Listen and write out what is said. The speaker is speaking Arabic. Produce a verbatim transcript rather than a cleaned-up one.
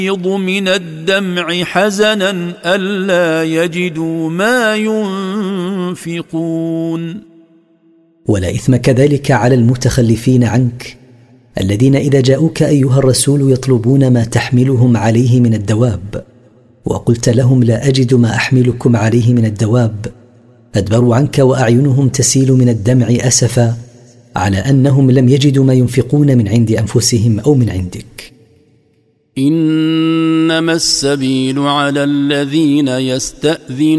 يغيض من الدمع حزنا ألا يجدوا ما ينفقون. ولا إثم كذلك على المتخلفين عنك الذين إذا جاءوك أيها الرسول يطلبون ما تحملهم عليه من الدواب وقلت لهم لا أجد ما أحملكم عليه من الدواب أدبروا عنك وأعينهم تسيل من الدمع أسفا على أنهم لم يجدوا ما ينفقون من عند أنفسهم أو من عندك. إنما السبيل على الذين يستأذنون